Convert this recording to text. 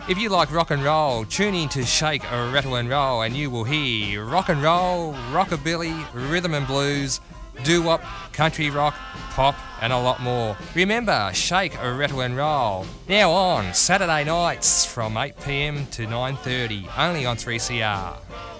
If you like rock and roll, tune in to Shake, Rattle and Roll and you will hear rock and roll, rockabilly, rhythm and blues, doo-wop, country rock, pop and a lot more. Remember, Shake, Rattle and Roll, now on Saturday nights from 8 p.m. to 9:30, only on 3CR.